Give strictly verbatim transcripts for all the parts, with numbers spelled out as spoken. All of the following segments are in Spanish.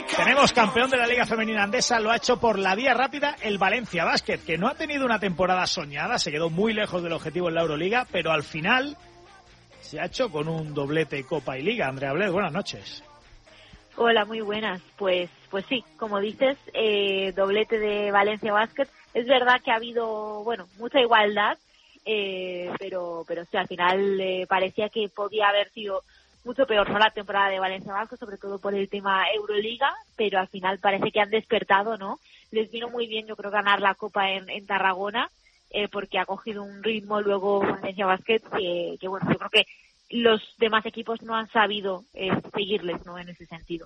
Tenemos campeón de la Liga Femenina Andesa, lo ha hecho por la vía rápida el Valencia Basket, que no ha tenido una temporada soñada, se quedó muy lejos del objetivo en la Euroliga, pero al final se ha hecho con un doblete Copa y Liga. Andrea Bled, buenas noches. Hola, muy buenas. Pues pues sí, como dices, eh, doblete de Valencia Basket. Es verdad que ha habido, bueno, mucha igualdad, eh, pero pero sí, al final eh, parecía que podía haber sido mucho peor, ¿no?, la temporada de Valencia Basket, sobre todo por el tema Euroliga, pero al final parece que han despertado, ¿no? Les vino muy bien, yo creo, ganar la Copa en, en Tarragona, eh, porque ha cogido un ritmo luego Valencia Basket que, que, bueno, yo creo que los demás equipos no han sabido eh, seguirles, ¿no?, en ese sentido.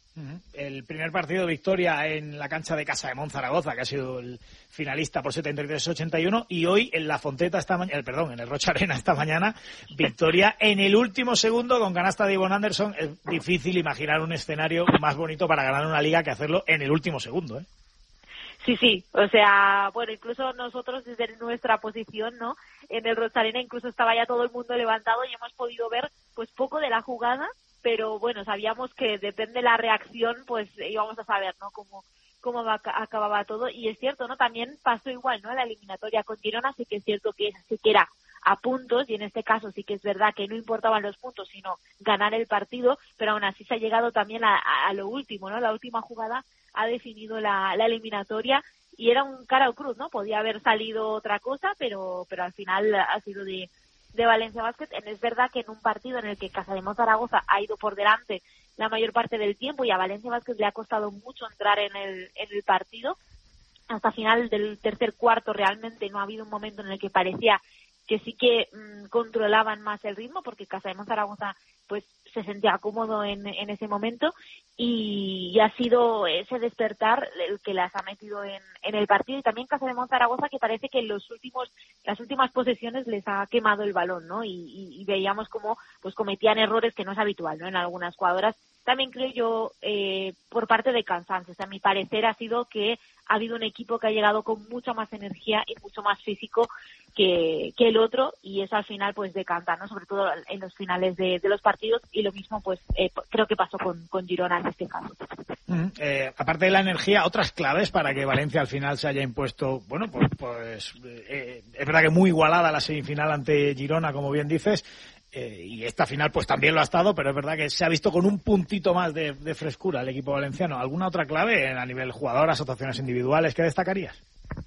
El primer partido de victoria en la cancha de Casa de Monzaragoza, que ha sido el finalista por setenta y tres a ochenta y uno, y hoy en la Fonteta esta mañana, perdón, en el Rocha Arena esta mañana, victoria en el último segundo con canasta de Yvonne Anderson. Es difícil imaginar un escenario más bonito para ganar una liga que hacerlo en el último segundo, ¿eh? Sí, sí, o sea, bueno, incluso nosotros desde nuestra posición, ¿no?, en el Rocha Arena incluso estaba ya todo el mundo levantado y hemos podido ver pues poco de la jugada, pero bueno, sabíamos que depende de la reacción, pues íbamos a saber, ¿no?, cómo, cómo va, acababa todo. Y es cierto, ¿no?, también pasó igual, ¿no?, en la eliminatoria con Girona, sí que es cierto que sí que era a puntos, y en este caso sí que es verdad que no importaban los puntos, sino ganar el partido, pero aún así se ha llegado también a, a lo último, ¿no?, la última jugada ha definido la, la eliminatoria, y era un cara o cruz, ¿no?, podía haber salido otra cosa, pero, pero al final ha sido de de Valencia Basket. Es verdad que en un partido en el que Casa de Zaragoza ha ido por delante la mayor parte del tiempo y a Valencia Basket le ha costado mucho entrar en el, en el partido, hasta final del tercer cuarto realmente no ha habido un momento en el que parecía que sí que mmm, controlaban más el ritmo, porque Casa de Zaragoza pues se sentía cómodo en, en ese momento, y, y ha sido ese despertar el que las ha metido en, en el partido. Y también Casa de Zaragoza, que parece que en los últimos las últimas posesiones les ha quemado el balón, ¿no? Y, y, y veíamos cómo pues cometían errores que no es habitual, ¿no?, en algunas jugadoras. También creo yo eh, por parte de cansancio, o sea, a mi parecer ha sido que ha habido un equipo que ha llegado con mucha más energía y mucho más físico que, que el otro, y eso al final pues decanta, ¿no?, sobre todo en los finales de, de los partidos, y lo mismo pues eh, creo que pasó con, con Girona en este caso. Mm, eh, aparte de la energía, otras claves para que Valencia al final se haya impuesto, bueno, pues, pues eh, es verdad que muy igualada la semifinal ante Girona, como bien dices, eh, y esta final pues también lo ha estado, pero es verdad que se ha visto con un puntito más de, de frescura el equipo valenciano. ¿Alguna otra clave a nivel jugadoras, actuaciones individuales que destacarías?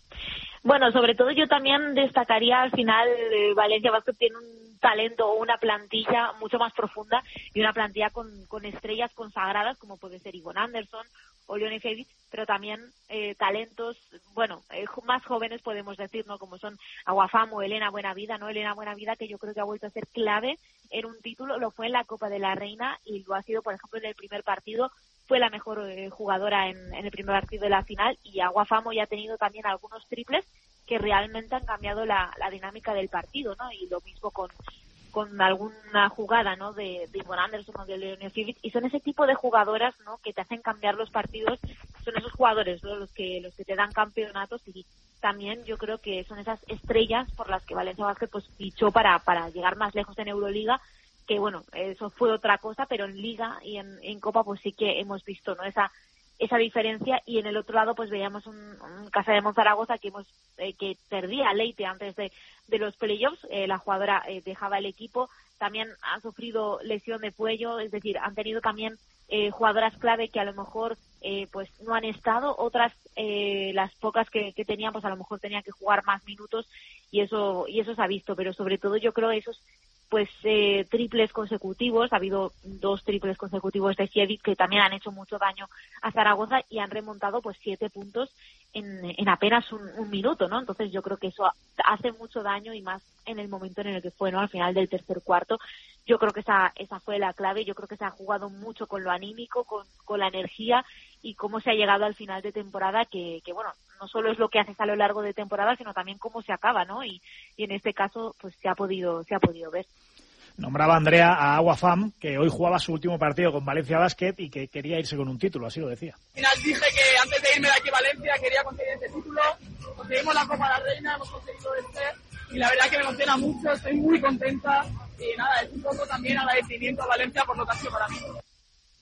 Bueno, sobre todo yo también destacaría al final eh, Valencia Basket tiene un talento o una plantilla mucho más profunda, y una plantilla con, con estrellas consagradas como puede ser Yvonne Anderson o Leonie Fevic, pero también eh, talentos, bueno, eh, más jóvenes podemos decir, ¿no?, como son Aguafam o Elena Buenavida, ¿no? Elena Buenavida, que yo creo que ha vuelto a ser clave en un título, lo fue en la Copa de la Reina y lo ha sido, por ejemplo, en el primer partido, fue la mejor eh, jugadora en, en el primer partido de la final, y Aguafam ya ha tenido también algunos triples que realmente han cambiado la, la dinámica del partido, ¿no? Y lo mismo con con alguna jugada, ¿no?, de, de Yvonne Anderson o de Leonie Fevic, y son ese tipo de jugadoras, ¿no?, que te hacen cambiar los partidos. Son esos jugadores, ¿no?, los que los que te dan campeonatos, y también yo creo que son esas estrellas por las que Valencia Basket pues fichó para para llegar más lejos en Euroliga, que bueno, eso fue otra cosa, pero en Liga y en, en Copa pues sí que hemos visto, ¿no?, esa esa diferencia. Y en el otro lado pues veíamos un, un Casa de Zaragoza que hemos eh, que perdía a Leite antes de, de los playoffs, eh, la jugadora eh, dejaba el equipo, también ha sufrido lesión de cuello, es decir, han tenido también eh, jugadoras clave que a lo mejor eh, pues no han estado, otras eh, las pocas que, que tenían pues a lo mejor tenían que jugar más minutos, y eso y eso se ha visto, pero sobre todo yo creo esos pues eh, triples consecutivos, ha habido dos triples consecutivos de Sievic que también han hecho mucho daño a Zaragoza, y han remontado pues siete puntos en, en apenas un, un minuto, ¿no? Entonces yo creo que eso hace mucho daño, y más en el momento en el que fue, ¿no?, al final del tercer cuarto. Yo creo que esa esa fue la clave. Yo creo que se ha jugado mucho con lo anímico, con, con la energía, y cómo se ha llegado al final de temporada, que, que bueno, no solo es lo que haces a lo largo de temporada, sino también cómo se acaba, ¿no? Y, y en este caso pues se ha podido se ha podido ver. Nombraba Andrea a Aguafam, que hoy jugaba su último partido con Valencia Basket y que quería irse con un título, así lo decía. Al final dije que antes de irme de aquí a Valencia quería conseguir este título, conseguimos la Copa de la Reina, hemos conseguido este, y la verdad que me emociona mucho, estoy muy contenta, y nada, es un poco también agradecimiento a Valencia por lo que ha sido para mí.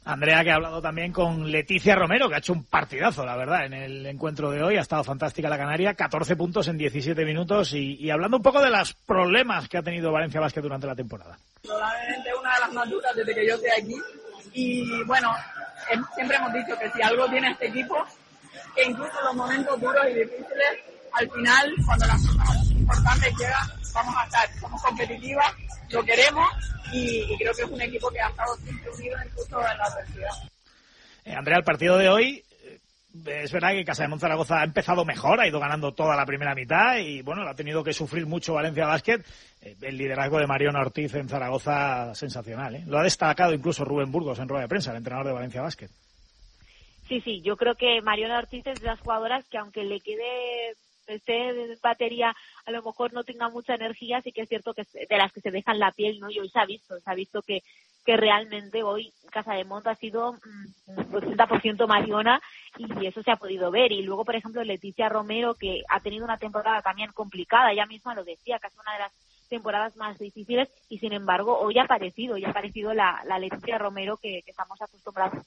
Andrea, que ha hablado también con Leticia Romero, que ha hecho un partidazo, la verdad, en el encuentro de hoy. Ha estado fantástica la canaria, catorce puntos en diecisiete minutos y, y hablando un poco de los problemas que ha tenido Valencia Basket durante la temporada. Probablemente una de las más duras desde que yo estoy aquí. Y bueno, siempre hemos dicho que si algo tiene este equipo, que incluso en los momentos duros y difíciles, al final, cuando las cosas importantes llegan, vamos a estar, somos competitivas, lo queremos y, y creo que es un equipo que ha estado siempre unido incluso en la adversidad. Eh, Andrea, el partido de hoy, eh, es verdad que Casa de Monzaragoza ha empezado mejor, ha ido ganando toda la primera mitad y bueno, ha tenido que sufrir mucho Valencia Basket. Eh, el liderazgo de Mariona Ortiz en Zaragoza, sensacional, ¿eh? Lo ha destacado incluso Rubén Burgos en rueda de prensa, el entrenador de Valencia Basket. Sí, sí, yo creo que Mariona Ortiz es de las jugadoras que aunque le quede esté de batería, a lo mejor no tenga mucha energía, sí que es cierto que de las que se dejan la piel, ¿no? Y hoy se ha visto, se ha visto que, que realmente hoy Casa de Monta ha sido un ochenta por ciento Mariona y eso se ha podido ver. Y luego, por ejemplo, Leticia Romero, que ha tenido una temporada también complicada, ella misma lo decía, casi una de las temporadas más difíciles y sin embargo hoy ha aparecido, hoy ha aparecido la, la Leticia Romero que, que estamos acostumbrados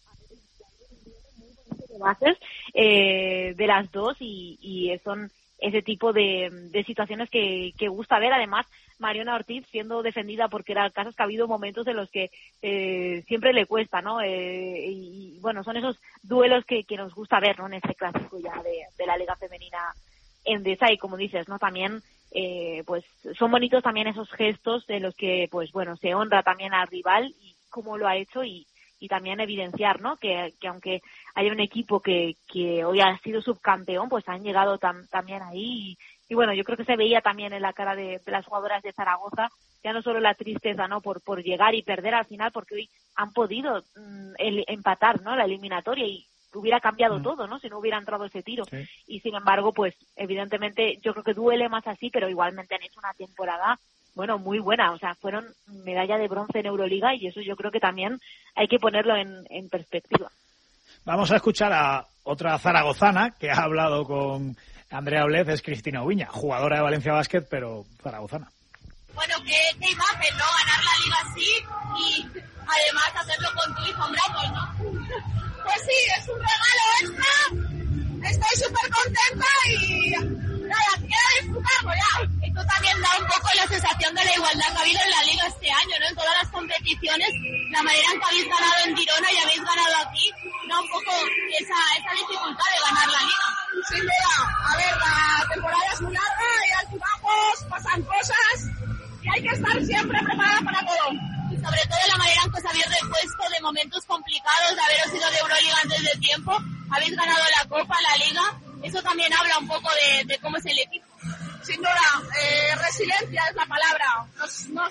de bases eh, de las dos y, y son ese tipo de, de situaciones que, que gusta ver. Además, Mariona Ortiz siendo defendida porque era casos que ha habido momentos en los que eh, siempre le cuesta, ¿no? Eh, y bueno, son esos duelos que, que nos gusta ver, ¿no? En este clásico ya de, de la Liga Femenina Endesa y como dices, ¿no? También eh, pues son bonitos también esos gestos de los que pues bueno se honra también al rival y cómo lo ha hecho y y también evidenciar, ¿no? Que, que aunque haya un equipo que, que hoy ha sido subcampeón, pues han llegado tam, también ahí y, y bueno, yo creo que se veía también en la cara de, de las jugadoras de Zaragoza, ya no solo la tristeza, ¿no? Por, por llegar y perder al final, porque hoy han podido mm, el, empatar, ¿no? La eliminatoria y hubiera cambiado mm. todo, ¿no? Si no hubiera entrado ese tiro. Sí. Y sin embargo, pues evidentemente yo creo que duele más así, pero igualmente han hecho una temporada bueno, muy buena, o sea, fueron medalla de bronce en Euroliga y eso yo creo que también hay que ponerlo en, en perspectiva. Vamos a escuchar a otra zaragozana que ha hablado con Andrea Blez, es Cristina Ubiña, jugadora de Valencia Basket, pero zaragozana. Bueno, qué, qué imagen, ¿no? Ganar la liga así y además hacerlo con tu hijo en brazos, ¿no? Pues sí, es un regalo extra, estoy súper contenta y nada, quiero disfrutarlo ya. Esto también da un poco la sensación de la igualdad que ha habido en la liga este año, ¿no? En todas las competiciones, la manera en que habéis ganado en Girona y habéis ganado aquí, da un poco esa, esa dificultad de ganar la liga. Sin duda, a ver, la temporada es muy larga, hay altibajos, pasan cosas y hay que estar siempre preparada para todo. Y sobre todo la manera en que os habéis repuesto de momentos complicados, de haberos ido de Euroliga antes de tiempo, habéis ganado la Copa, la Liga. Eso también habla un poco de, de cómo es el equipo. Sin duda, eh, resiliencia es la palabra. Nos, nos,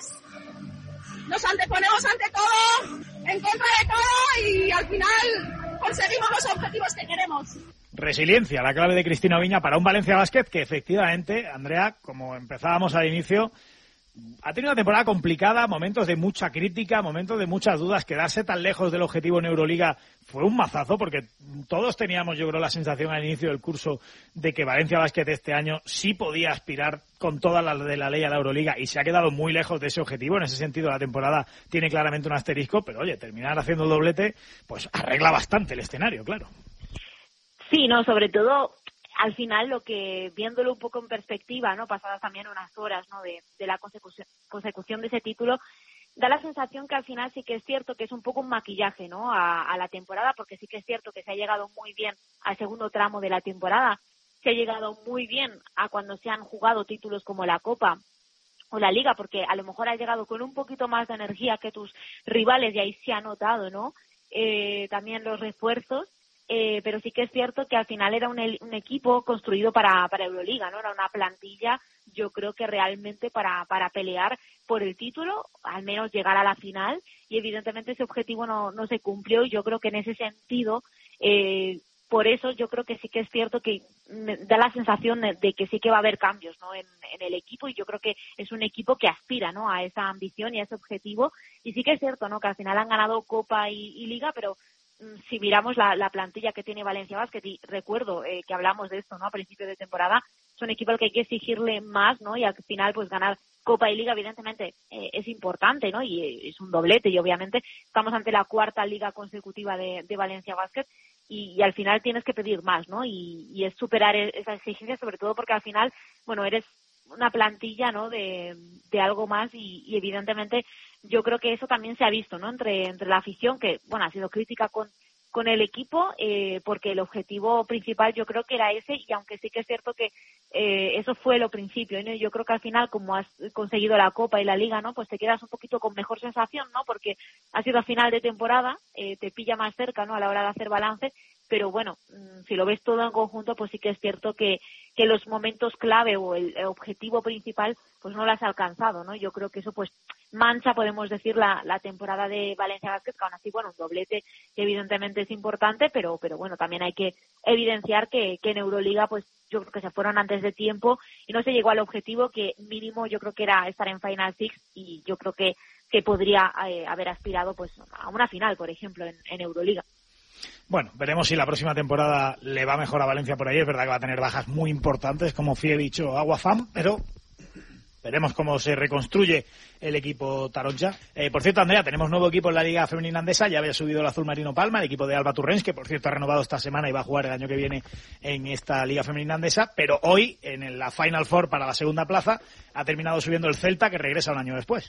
nos anteponemos ante todo, en contra de todo y al final conseguimos los objetivos que queremos. Resiliencia, la clave de Cristina Ubiña para un Valencia Basket que efectivamente, Andrea, como empezábamos al inicio, ha tenido una temporada complicada, momentos de mucha crítica, momentos de muchas dudas. Quedarse tan lejos del objetivo en Euroliga fue un mazazo porque todos teníamos, yo creo, la sensación al inicio del curso de que Valencia Basket este año sí podía aspirar con todas las de la ley a la Euroliga y se ha quedado muy lejos de ese objetivo. En ese sentido, la temporada tiene claramente un asterisco, pero oye, terminar haciendo el doblete, pues arregla bastante el escenario, claro. Sí, no, sobre todo al final lo que, viéndolo un poco en perspectiva, ¿no? Pasadas también unas horas, ¿no? De, de la consecución, consecución de ese título, da la sensación que al final sí que es cierto que es un poco un maquillaje, ¿no? A, a la temporada, porque sí que es cierto que se ha llegado muy bien al segundo tramo de la temporada, se ha llegado muy bien a cuando se han jugado títulos como la Copa o la Liga, porque a lo mejor has llegado con un poquito más de energía que tus rivales y ahí se ha notado, ¿no? Eh, también los refuerzos. Eh, pero sí que es cierto que al final era un, un equipo construido para, para Euroliga, ¿no? Era una plantilla, yo creo que realmente para, para pelear por el título, al menos llegar a la final, y evidentemente ese objetivo no, no se cumplió, y yo creo que en ese sentido, eh, por eso yo creo que sí que es cierto que me da la sensación de, de que sí que va a haber cambios, ¿no? En, en el equipo, y yo creo que es un equipo que aspira, ¿no? A esa ambición y a ese objetivo, y sí que es cierto, ¿no? Que al final han ganado Copa y, y Liga, pero si miramos la, la plantilla que tiene Valencia Basket, y recuerdo eh, que hablamos de esto, ¿no? A principio de temporada, es un equipo al que hay que exigirle más, ¿no? Y al final, pues ganar Copa y Liga, evidentemente eh, es importante, ¿no? Y es un doblete, y obviamente estamos ante la cuarta Liga consecutiva de, de Valencia Basket, y, y al final tienes que pedir más, ¿no? Y, y es superar esa exigencia, sobre todo porque al final, bueno, eres una plantilla, ¿no? De, de algo más, y, y evidentemente yo creo que eso también se ha visto, ¿no? Entre, entre la afición, que, bueno, ha sido crítica con con el equipo, eh, porque el objetivo principal yo creo que era ese, y aunque sí que es cierto que eh, eso fue lo principio, ¿no? Yo creo que al final, como has conseguido la Copa y la Liga, ¿no? Pues te quedas un poquito con mejor sensación, ¿no? Porque ha sido a final de temporada, eh, te pilla más cerca, ¿no? A la hora de hacer balance, pero bueno, si lo ves todo en conjunto, pues sí que es cierto que, que los momentos clave o el, el objetivo principal, pues no lo has alcanzado, ¿no? Yo creo que eso, pues, mancha, podemos decir, la, la temporada de Valencia Basket, que aún así, bueno, un doblete que evidentemente es importante, pero, pero bueno, también hay que evidenciar que, que en Euroliga, pues, yo creo que se fueron antes de tiempo y no se llegó al objetivo que mínimo yo creo que era estar en Final Six, y yo creo que, que podría eh, haber aspirado, pues, a una final, por ejemplo, en, en Euroliga. Bueno, veremos si la próxima temporada le va mejor a Valencia por ahí. Es verdad que va a tener bajas muy importantes, como Fievich o Aguafam, pero veremos cómo se reconstruye el equipo taronja. Eh, por cierto, Andrea, tenemos nuevo equipo en la Liga Femenina Andesa. Ya había subido el Azul Marino Palma, el equipo de Alba Turrens, que por cierto ha renovado esta semana y va a jugar el año que viene en esta Liga Femenina Andesa. Pero hoy, en la Final Four para la segunda plaza, ha terminado subiendo el Celta, que regresa un año después.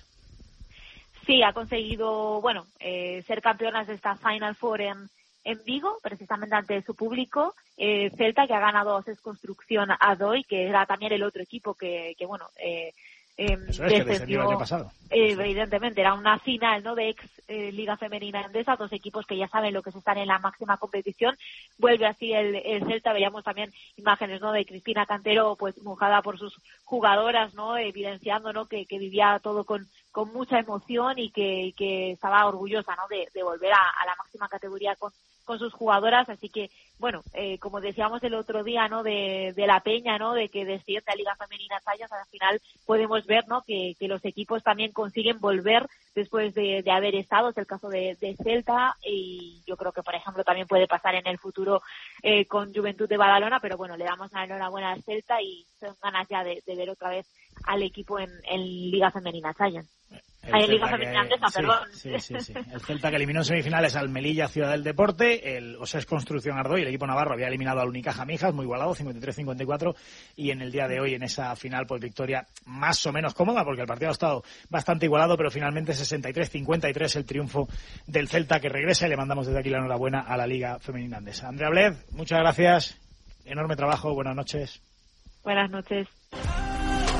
Sí, ha conseguido, bueno, eh, ser campeonas de esta Final Four en en Vigo, precisamente ante su público. eh, Celta, que ha ganado Oses Construcción a Doi, que era también el otro equipo que, que bueno, eh, eh, Eso es, que descendió el año pasado. Eh, evidentemente, era una final, ¿no?, de ex eh, Liga Femenina Endesa, dos equipos que ya saben lo que es estar en la máxima competición. Vuelve así el, el Celta. Veíamos también imágenes, ¿no?, de Cristina Cantero, pues mojada por sus jugadoras, ¿no?, evidenciando, ¿no?, que, que vivía todo con con mucha emoción, y que, que estaba orgullosa, ¿no?, de, de volver a, a la máxima categoría con con sus jugadoras. Así que, bueno, eh, como decíamos el otro día, ¿no?, de, de la Peña, ¿no?, de que desciende a Liga Femenina Sayas, al final podemos ver, ¿no?, que, que los equipos también consiguen volver después de, de haber estado. Es el caso de, de Celta, y yo creo que, por ejemplo, también puede pasar en el futuro eh, con Juventud de Badalona, pero bueno, le damos la enhorabuena al Celta, y son ganas ya de, de ver otra vez al equipo en, en Liga Femenina Sayas. En Liga Femenina Andesa, sí, perdón. Sí, sí, sí. El Celta, que eliminó en semifinales al Melilla Ciudad del Deporte, el Osés Construcción Ardoy, el equipo navarro, había eliminado al Unicaja Mijas, muy igualado, cincuenta y tres cincuenta y cuatro, y en el día de hoy, en esa final, pues victoria más o menos cómoda, porque el partido ha estado bastante igualado, pero finalmente sesenta y tres cincuenta y tres el triunfo del Celta, que regresa, y le mandamos desde aquí la enhorabuena a la Liga Femenina Andesa. Andrea Bled, muchas gracias, enorme trabajo, buenas noches. Buenas noches.